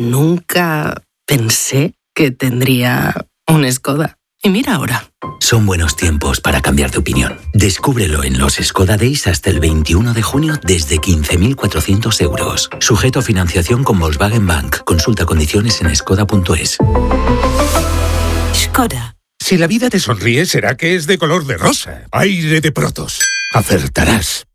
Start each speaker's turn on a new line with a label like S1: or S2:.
S1: Nunca pensé que tendría un Skoda. Y mira ahora.
S2: Son buenos tiempos para cambiar de opinión. Descúbrelo en los Skoda Days hasta el 21 de junio desde 15.400 euros. Sujeto a financiación con Volkswagen Bank. Consulta condiciones en skoda.es.
S3: Skoda.
S4: Si la vida te sonríe, será que es de color de rosa. Aire de Protos. Acertarás.